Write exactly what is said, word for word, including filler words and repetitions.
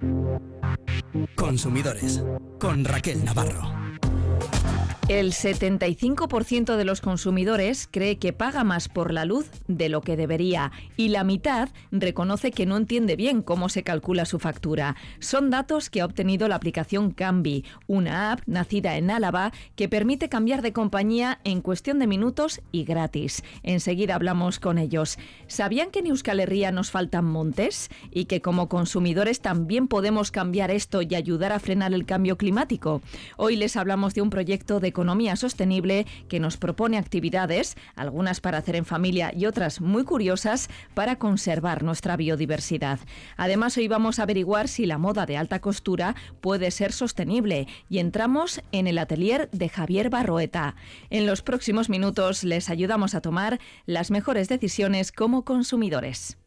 Consumidores, con Raquel Navarro. El setenta y cinco por ciento de los consumidores cree que paga más por la luz de lo que debería y la mitad reconoce que no entiende bien cómo se calcula su factura. Son datos que ha obtenido la aplicación Cambi, una app nacida en Álava que permite cambiar de compañía en cuestión de minutos y gratis. Enseguida hablamos con ellos. ¿Sabían que en Euskal Herria nos faltan montes? Y que como consumidores también podemos cambiar esto y ayudar a frenar el cambio climático. Hoy les hablamos de un proyecto de economía sostenible que nos propone actividades, algunas para hacer en familia y otras muy curiosas para conservar nuestra biodiversidad. Además, hoy vamos a averiguar si la moda de alta costura puede ser sostenible y entramos en el atelier de Javier Barroeta. En los próximos minutos les ayudamos a tomar las mejores decisiones como consumidores.